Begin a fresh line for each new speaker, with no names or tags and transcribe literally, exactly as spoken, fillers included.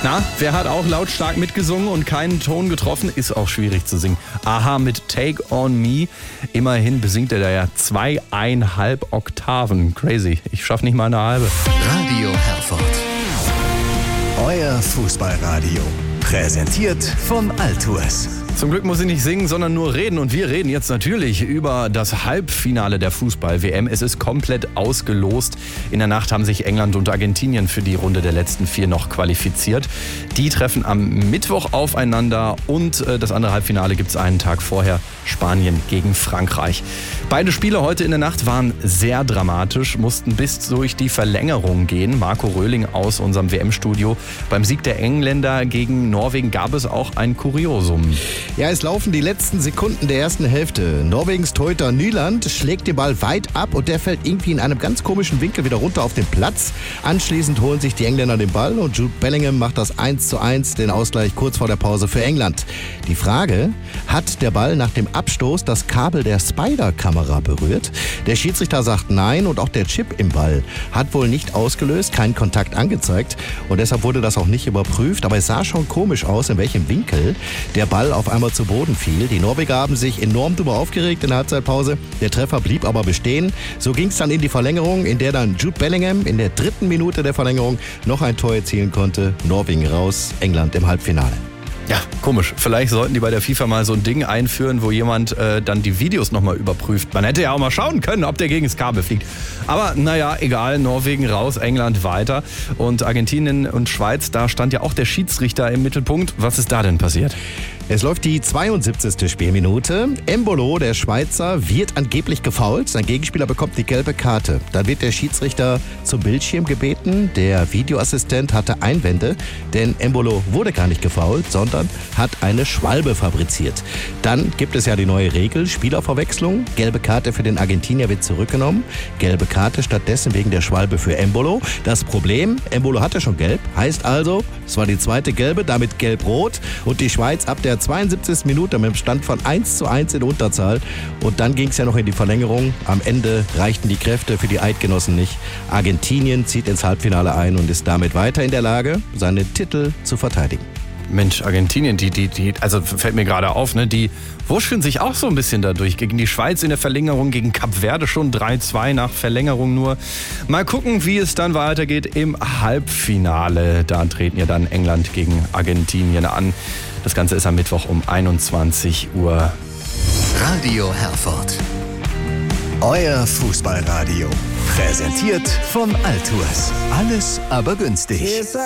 Na, wer hat auch lautstark mitgesungen und keinen Ton getroffen? Ist auch schwierig zu singen. Aha mit Take On Me. Immerhin besingt er da ja zweieinhalb Oktaven. Crazy. Ich schaff nicht mal eine halbe.
Radio Herford. Euer Fußballradio. Präsentiert von Altours.
Zum Glück muss ich nicht singen, sondern nur reden. Und wir reden jetzt natürlich über das Halbfinale der Fußball-W M. Es ist komplett ausgelost. In der Nacht haben sich England und Argentinien für die Runde der letzten vier noch qualifiziert. Die treffen am Mittwoch aufeinander und äh, das andere Halbfinale gibt es einen Tag vorher. Spanien gegen Frankreich. Beide Spiele heute in der Nacht waren sehr dramatisch, mussten bis durch die Verlängerung gehen. Marco Röhling aus unserem W M-Studio. Beim Sieg der Engländer gegen Norwegen gab es auch ein Kuriosum.
Ja, es laufen die letzten Sekunden der ersten Hälfte. Norwegens Torhüter Nyland schlägt den Ball weit ab und der fällt irgendwie in einem ganz komischen Winkel wieder runter auf den Platz. Anschließend holen sich die Engländer den Ball und Jude Bellingham macht das eins zu eins, den Ausgleich kurz vor der Pause für England. Die Frage, hat der Ball nach dem Abstoß das Kabel der Spider-Kamera berührt? Der Schiedsrichter sagt nein und auch der Chip im Ball hat wohl nicht ausgelöst, keinen Kontakt angezeigt und deshalb wurde das auch nicht überprüft. Aber es sah schon komisch aus, in welchem Winkel der Ball auf einmal zu Boden fiel. Die Norweger haben sich enorm darüber aufgeregt in der Halbzeitpause. Der Treffer blieb aber bestehen. So ging es dann in die Verlängerung, in der dann Jude Bellingham in der dritten Minute der Verlängerung noch ein Tor erzielen konnte. Norwegen raus, England im Halbfinale.
Ja, komisch. Vielleicht sollten die bei der FIFA mal so ein Ding einführen, wo jemand äh, dann die Videos nochmal überprüft. Man hätte ja auch mal schauen können, ob der gegen das Kabel fliegt. Aber naja, egal. Norwegen raus, England weiter. Und Argentinien und Schweiz, da stand ja auch der Schiedsrichter im Mittelpunkt. Was ist da denn passiert?
Es läuft die zweiundsiebzigste Spielminute. Embolo, der Schweizer, wird angeblich gefoult. Sein Gegenspieler bekommt die gelbe Karte. Dann wird der Schiedsrichter zum Bildschirm gebeten. Der Videoassistent hatte Einwände, denn Embolo wurde gar nicht gefoult, sondern hat eine Schwalbe fabriziert. Dann gibt es ja die neue Regel, Spielerverwechslung. Gelbe Karte für den Argentinier wird zurückgenommen. Gelbe Karte stattdessen wegen der Schwalbe für Embolo. Das Problem, Embolo hatte schon gelb, heißt also, es war die zweite gelbe, damit gelb-rot und die Schweiz ab der zweiundsiebzigsten Minute mit dem Stand von eins zu eins in Unterzahl. Und dann ging es ja noch in die Verlängerung. Am Ende reichten die Kräfte für die Eidgenossen nicht. Argentinien zieht ins Halbfinale ein und ist damit weiter in der Lage, seine Titel zu verteidigen.
Mensch, Argentinien, die, die, die, also fällt mir gerade auf, ne, die wurscheln sich auch so ein bisschen dadurch. Gegen die Schweiz in der Verlängerung, gegen Kap Verde schon drei zwei nach Verlängerung nur. Mal gucken, wie es dann weitergeht im Halbfinale. Da treten ja dann England gegen Argentinien an. Das Ganze ist am Mittwoch um einundzwanzig Uhr.
Radio Herford. Euer Fußballradio. Präsentiert von Altours. Alles aber günstig.